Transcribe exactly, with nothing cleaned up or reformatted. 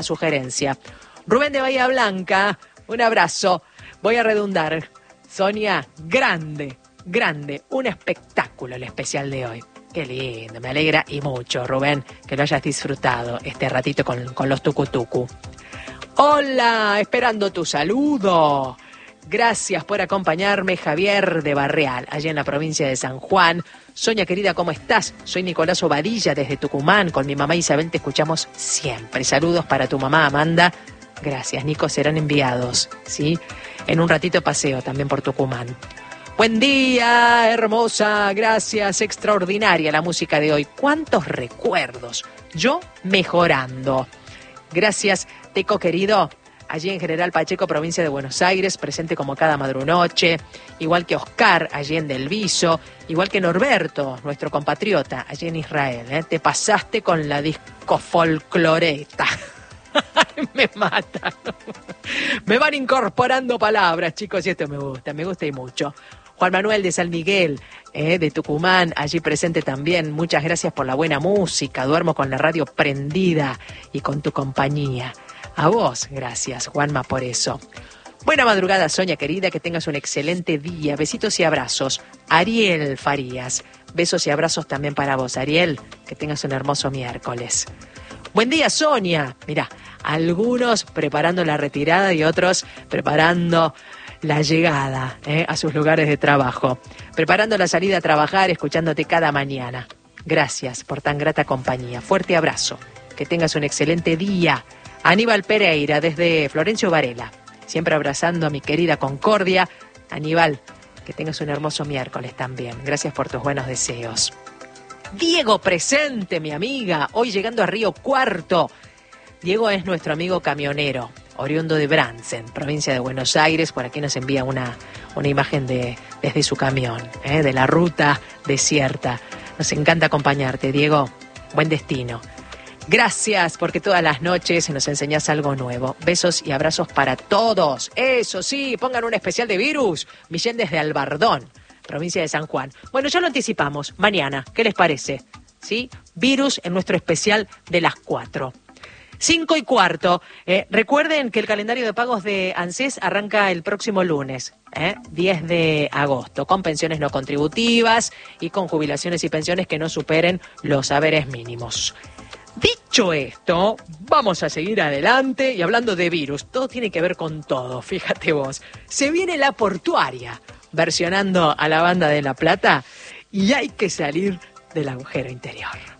Sugerencia. Rubén de Bahía Blanca, un abrazo. Voy a redundar. Sonia, grande, grande, un espectáculo el especial de hoy. Qué lindo, me alegra y mucho, Rubén, que lo hayas disfrutado este ratito con, con los tucutucu. Hola, esperando tu saludo. Gracias por acompañarme, Javier de Barreal, allá en la provincia de San Juan. Sonia querida, ¿cómo estás? Soy Nicolás Obadilla desde Tucumán. Con mi mamá Isabel te escuchamos siempre. Saludos para tu mamá Amanda. Gracias, Nico, serán enviados, ¿sí? En un ratito paseo también por Tucumán. Buen día, hermosa, gracias, extraordinaria la música de hoy. ¿Cuántos recuerdos? Yo mejorando. Gracias, Teco querido. Allí en General Pacheco, provincia de Buenos Aires, presente como cada madrunoche, igual que Oscar, allí en Del Viso, igual que Norberto, nuestro compatriota, allí en Israel. ¿eh? Te pasaste con la disco folcloreta. Me mata. Me van incorporando palabras, chicos, y esto me gusta, me gusta y mucho. Juan Manuel de San Miguel, eh, de Tucumán, allí presente también. Muchas gracias por la buena música. Duermo con la radio prendida y con tu compañía. A vos, gracias, Juanma, por eso. Buena madrugada, Sonia querida, que tengas un excelente día. Besitos y abrazos. Ariel Farías. Besos y abrazos también para vos, Ariel. Que tengas un hermoso miércoles. Buen día, Sonia. Mirá, algunos preparando la retirada y otros preparando la llegada ¿eh? a sus lugares de trabajo. Preparando la salida a trabajar, escuchándote cada mañana. Gracias por tan grata compañía. Fuerte abrazo. Que tengas un excelente día. Aníbal Pereira, desde Florencio Varela. Siempre abrazando a mi querida Concordia. Aníbal, que tengas un hermoso miércoles también. Gracias por tus buenos deseos. Diego presente, mi amiga, hoy llegando a Río Cuarto. Diego es nuestro amigo camionero, oriundo de Bransen, provincia de Buenos Aires. Por aquí nos envía una, una imagen de, desde su camión, ¿eh? de la ruta desierta. Nos encanta acompañarte, Diego. Buen destino. Gracias, porque todas las noches nos enseñás algo nuevo. Besos y abrazos para todos. Eso sí, pongan un especial de Virus. Millén desde Albardón, provincia de San Juan. Bueno, ya lo anticipamos. Mañana, ¿qué les parece? ¿Sí? Virus en nuestro especial de las cuatro. Cinco y cuarto. Eh, recuerden que el calendario de pagos de ANSES arranca el próximo lunes, ¿eh? diez de agosto, con pensiones no contributivas y con jubilaciones y pensiones que no superen los haberes mínimos. Dicho esto, vamos a seguir adelante y hablando de virus, todo tiene que ver con todo, fíjate vos. Se viene La Portuaria, versionando a la Banda de La Plata y hay que salir del agujero interior.